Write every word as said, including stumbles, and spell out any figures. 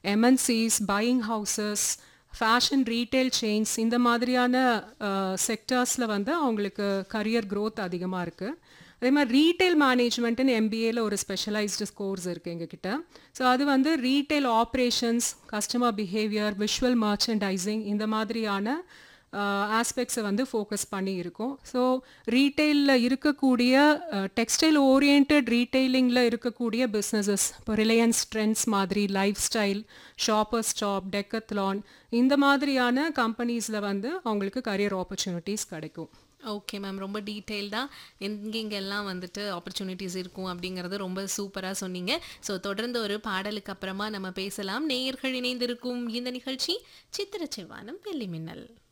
MNCs, buying houses, fashion retail chains, இந்த மாதிரியான செக்டர்ஸில் வந்து அவங்களுக்கு கரியர் growth அதிகமாக இருக்குது. அதே மாதிரி ரீட்டைல் மேனேஜ்மெண்ட்டுன்னு எம்பிஏல ஒரு ஸ்பெஷலைஸ்டு கோர்ஸ் இருக்குது எங்ககிட்ட. ஸோ அது வந்து retail operations, customer behaviour, visual merchandising, இந்த மாதிரியான ஆஸ்பெக்ட்ஸை வந்து ஃபோக்கஸ் பண்ணி இருக்கும். ஸோ ரீட்டெயிலில் இருக்கக்கூடிய டெக்ஸ்டைல் ஓரியன்ட் ரீட்டெயிலிங்கில் இருக்கக்கூடிய பிஸ்னஸஸ், இப்போ ரிலையன்ஸ் ட்ரெண்ட்ஸ் மாதிரி, life style, shopper stop, Decathlon, இந்த மாதிரியான கம்பெனிஸில் வந்து அவங்களுக்கு கரியர் ஆப்பர்ச்சுனிட்டிஸ் கிடைக்கும். ஓகே மேம், ரொம்ப டீட்டெயில்டாக எங்கெங்கெல்லாம் வந்துட்டு ஆப்பர்ச்சுனிட்டிஸ் இருக்கும் அப்படிங்கிறது ரொம்ப சூப்பராக சொன்னீங்க. ஸோ தொடர்ந்து ஒரு பாடலுக்கு அப்புறமா நம்ம பேசலாம். நேயர்கள் இணைந்திருக்கும் இந்த நிகழ்ச்சி சித்திர செவ்வானம் வெள்ளி மின்னல்.